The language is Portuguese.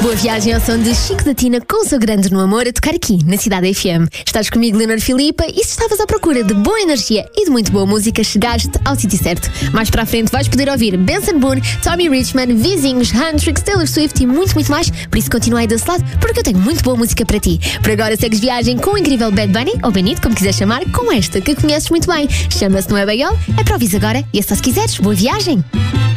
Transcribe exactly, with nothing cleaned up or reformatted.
Boa viagem ao som de Chico da Tina com o seu grande no amor a tocar aqui na Cidade F M. Estás comigo, Leonor Filipa, e se estavas à procura de boa energia e de muito boa música, chegaste ao sítio certo. Mais para a frente vais poder ouvir Benson Boone, Tommy Richman, Vizinhos, Huntrix, Taylor Swift e muito, muito mais. Por isso continua aí desse lado, porque eu tenho muito boa música para ti. Por agora segues viagem com o incrível Bad Bunny, ou Benito, como quiseres chamar, com esta que conheces muito bem. Chama-se Não É Baiol, é para ouvir agora e é só se quiseres. Boa viagem!